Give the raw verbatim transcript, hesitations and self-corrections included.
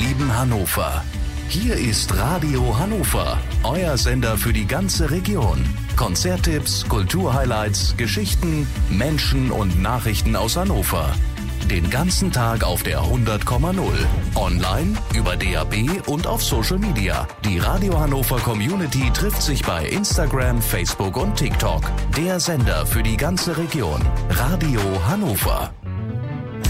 lieben Hannover. Hier ist Radio Hannover, euer Sender für die ganze Region. Konzerttipps, Kulturhighlights, Geschichten, Menschen und Nachrichten aus Hannover. Den ganzen Tag auf der hundert Komma null. Online, über D A B und auf Social Media. Die Radio Hannover Community trifft sich bei Instagram, Facebook und TikTok. Der Sender für die ganze Region. Radio Hannover.